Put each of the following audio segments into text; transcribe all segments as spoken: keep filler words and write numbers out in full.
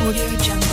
Audio Jungle.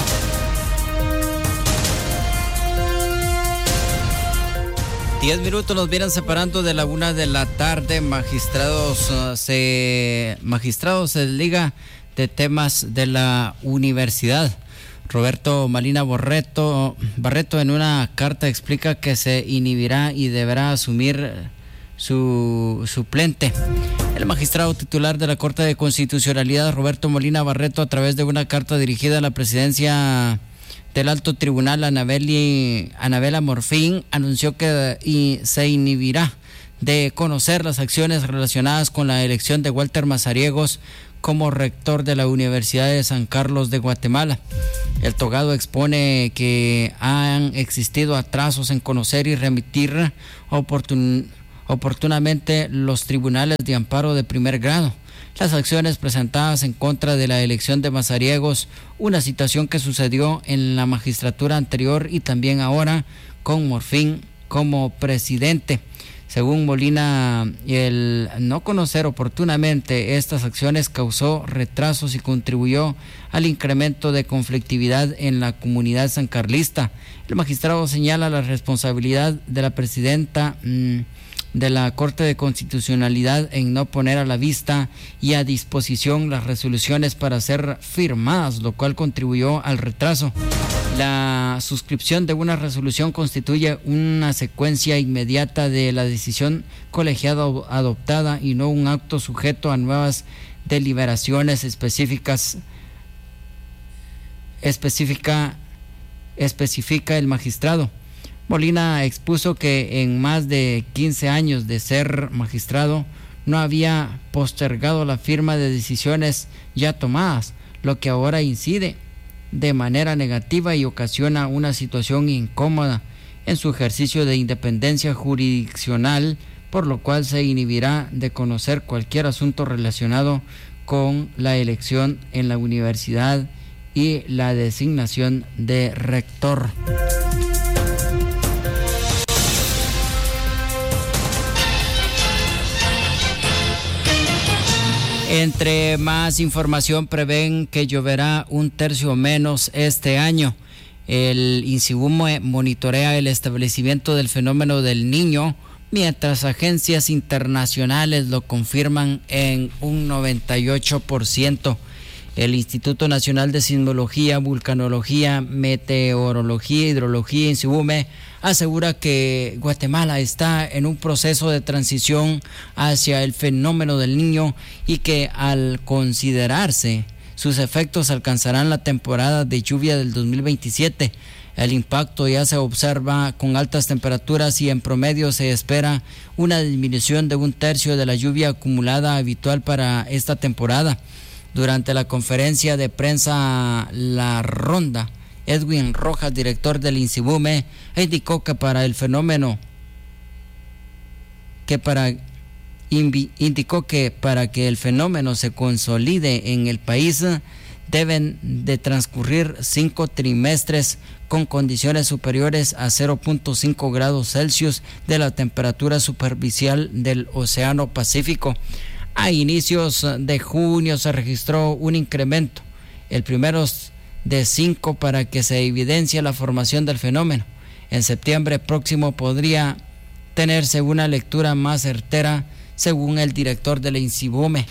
Diez minutos nos vienen separando de la una de la tarde. Magistrados uh, se magistrados se desliga de temas de la universidad. Roberto Molina Barreto, Barreto en una carta explica que se inhibirá y deberá asumir su suplente. El magistrado titular de la Corte de Constitucionalidad, Roberto Molina Barreto, a través de una carta dirigida a la presidencia del Alto Tribunal, Anabeli, Anabela Morfín, anunció que y se inhibirá de conocer las acciones relacionadas con la elección de Walter Mazariegos como rector de la Universidad de San Carlos de Guatemala. El togado expone que han existido atrasos en conocer y remitir oportun, oportunamente los tribunales de amparo de primer grado las acciones presentadas en contra de la elección de Mazariegos, una situación que sucedió en la magistratura anterior y también ahora con Morfín como presidente. Según Molina, el no conocer oportunamente estas acciones causó retrasos y contribuyó al incremento de conflictividad en la comunidad sancarlista. El magistrado señala la responsabilidad de la presidenta mmm, de la Corte de Constitucionalidad en no poner a la vista y a disposición las resoluciones para ser firmadas, lo cual contribuyó al retraso. La suscripción de una resolución constituye una secuencia inmediata de la decisión colegiada adoptada y no un acto sujeto a nuevas deliberaciones específicas. Específica, especifica el magistrado. Molina expuso que en más de quince años de ser magistrado no había postergado la firma de decisiones ya tomadas, lo que ahora incide de manera negativa y ocasiona una situación incómoda en su ejercicio de independencia jurisdiccional, por lo cual se inhibirá de conocer cualquier asunto relacionado con la elección en la universidad y la designación de rector. Entre más información, prevén que lloverá un tercio menos este año. El INSIBUME monitorea el establecimiento del fenómeno del Niño, mientras agencias internacionales lo confirman en un noventa y ocho por ciento. El Instituto Nacional de Sismología, Vulcanología, Meteorología e Hidrología, INSIBUME, asegura que Guatemala está en un proceso de transición hacia el fenómeno del Niño y que al considerarse sus efectos alcanzarán la temporada de lluvia del dos mil veintisiete. El impacto ya se observa con altas temperaturas y en promedio se espera una disminución de un tercio de la lluvia acumulada habitual para esta temporada. Durante la conferencia de prensa La Ronda, Edwin Rojas, director del INSIBUME, indicó que para el fenómeno que para indicó que para que el fenómeno se consolide en el país deben de transcurrir cinco trimestres con condiciones superiores a cero punto cinco grados Celsius de la temperatura superficial del Océano Pacífico. A inicios de junio se registró un incremento, el primero de cinco, para que se evidencie la formación del fenómeno. En septiembre próximo podría tenerse una lectura más certera, según el director del INSIBUME.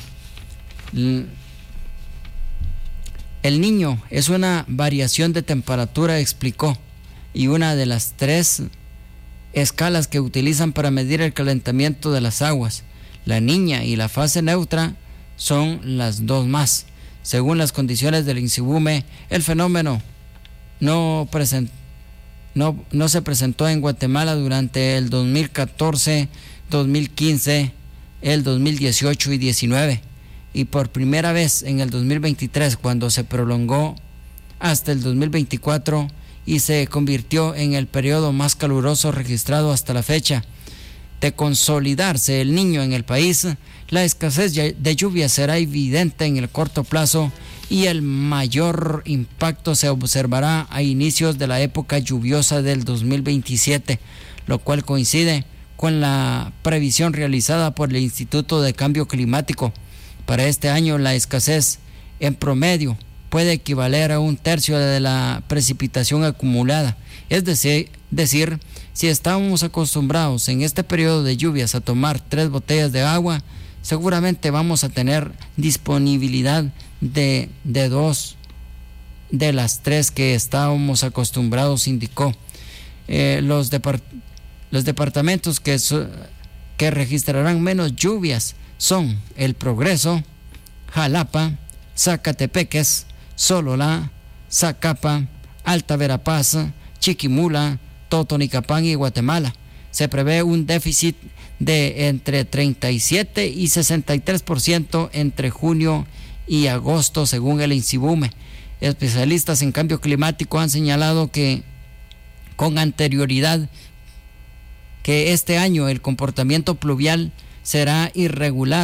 El Niño es una variación de temperatura, explicó, y una de las tres escalas que utilizan para medir el calentamiento de las aguas. La Niña y la fase neutra son las dos más. Según las condiciones del INSIBUME, el fenómeno no, present, no, no se presentó en Guatemala durante el dos mil catorce, dos mil quince, el dos mil dieciocho y diecinueve, y por primera vez en el dos mil veintitrés, cuando se prolongó hasta el dos mil veinticuatro y se convirtió en el periodo más caluroso registrado hasta la fecha. De consolidarse el Niño en el país, la escasez de lluvia será evidente en el corto plazo y el mayor impacto se observará a inicios de la época lluviosa del dos mil veintisiete, lo cual coincide con la previsión realizada por el Instituto de Cambio Climático. Para este año, la escasez en promedio puede equivaler a un tercio de la precipitación acumulada. Es decir, decir, si estábamos acostumbrados en este periodo de lluvias a tomar tres botellas de agua, seguramente vamos a tener disponibilidad de, de dos de las tres que estábamos acostumbrados, indicó. Eh, los, depart- los departamentos que, so- que registrarán menos lluvias son El Progreso, Jalapa, Zacatepeques, Sololá, Zacapa, Alta Verapaz, Chiquimula, Totonicapán y Guatemala. Se prevé un déficit de entre treinta y siete y sesenta y tres por ciento entre junio y agosto, según el INSIBUME. Especialistas en cambio climático han señalado que con anterioridad que este año el comportamiento pluvial será irregular